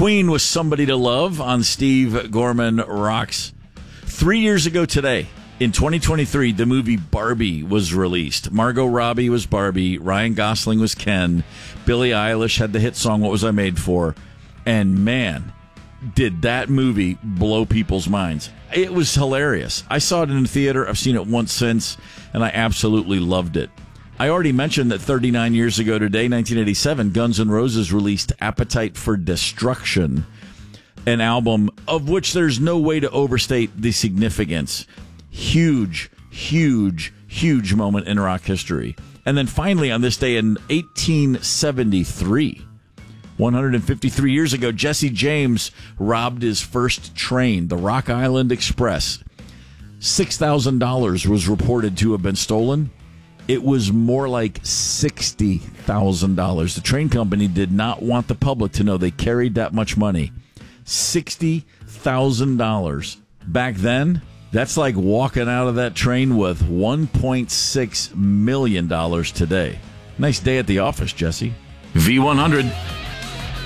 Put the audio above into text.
Queen was Somebody to Love on Steve Gorman Rocks. 3 years ago today, in 2023, the movie Barbie was released. Margot Robbie was Barbie. Ryan Gosling was Ken. Billie Eilish had the hit song, What Was I Made For? And man, did that movie blow people's minds. It was hilarious. I saw it in the theater. I've seen it once since, and I absolutely loved it. I already mentioned that 39 years ago today, 1987, Guns N' Roses released Appetite for Destruction, an album of which there's no way to overstate the significance. Huge, huge, huge moment in rock history. And then finally, on this day in 1873, 153 years ago, Jesse James robbed his first train, the Rock Island Express. $6,000 was reported to have been stolen. It was more like $60,000. The train company did not want the public to know they carried that much money. $60,000. Back then, that's like walking out of that train with $1.6 million today. Nice day at the office, Jesse. V100.